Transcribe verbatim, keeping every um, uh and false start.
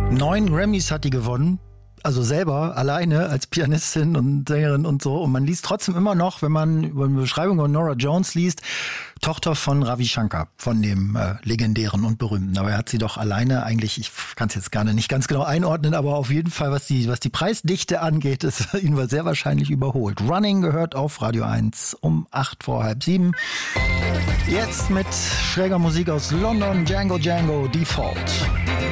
Neun Grammys hat die gewonnen. Also selber, alleine, als Pianistin und Sängerin und so. Und man liest trotzdem immer noch, wenn man über eine Beschreibung von Norah Jones liest, Tochter von Ravi Shankar, von dem äh, legendären und berühmten. Aber er hat sie doch alleine eigentlich, ich kann es jetzt gar nicht ganz genau einordnen, aber auf jeden Fall, was die, was die Preisdichte angeht, ist ihn war sehr wahrscheinlich überholt. Running gehört auf Radio eins um acht vor halb sieben. Jetzt mit schräger Musik aus London, Django Django, Default.